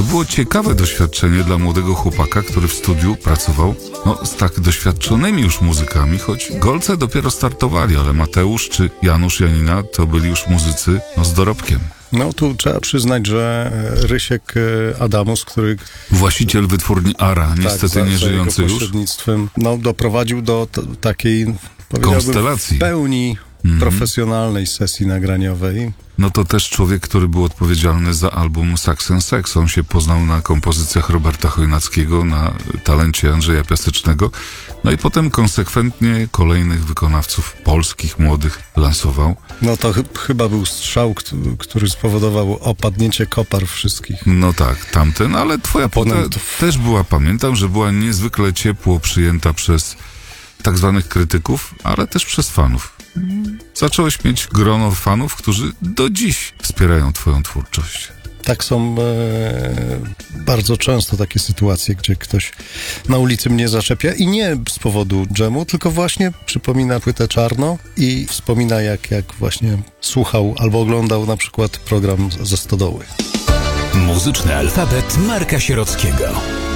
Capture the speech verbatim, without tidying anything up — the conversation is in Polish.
To było ciekawe doświadczenie dla młodego chłopaka, który w studiu pracował no, z tak doświadczonymi już muzykami, choć Golce dopiero startowali, ale Mateusz czy Janusz Janina to byli już muzycy no, z dorobkiem. No tu trzeba przyznać, że Rysiek Adamus, który... Właściciel wytwórni Ara, niestety tak, nie za, żyjący za jego już. pośrednictwem, no, doprowadził do t- takiej, powiedziałbym, konstelacji. w pełni mm-hmm. profesjonalnej sesji nagraniowej. No to też człowiek, który był odpowiedzialny za album Sax and Sex. On się poznał na kompozycjach Roberta Chojnackiego, na talencie Andrzeja Piasecznego. No i potem konsekwentnie kolejnych wykonawców polskich, młodych lansował. No to ch- chyba był strzał, k- który spowodował opadnięcie kopar wszystkich. No tak, tamten, ale twoja płyta też była, pamiętam, że była niezwykle ciepło przyjęta przez tak zwanych krytyków, ale też przez fanów. Zacząłeś mieć grono fanów, którzy do dziś wspierają twoją twórczość. Tak są e, bardzo często takie sytuacje, gdzie ktoś na ulicy mnie zaczepia i nie z powodu dżemu, tylko właśnie przypomina płytę Czarno i wspomina jak, jak właśnie słuchał albo oglądał na przykład program ze Stodoły. Muzyczny alfabet Marka Sierockiego.